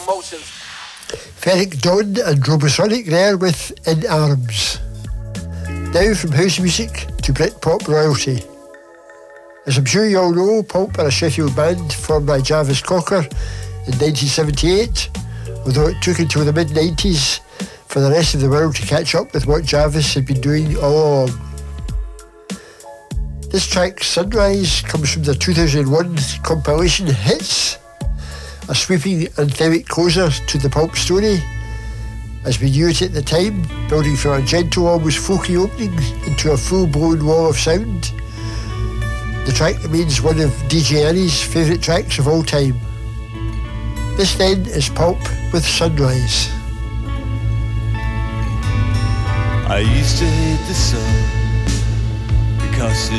emotions. Ferric Dawn and Robosonic there with In Arms. Now from house music to Britpop royalty. As I'm sure you all know, Pulp are a Sheffield band formed by Jarvis Cocker in 1978, although it took until the mid-90s for the rest of the world to catch up with what Jarvis had been doing all along. This track, Sunrise, comes from the 2001 compilation Hits, a sweeping anthemic closer to the Pulp story, as we knew it at the time, building from a gentle, almost folky opening into a full-blown wall of sound. The track remains one of DJ Annie's favourite tracks of all time. This then is Pulp with Sunrise. I used to hate the sun because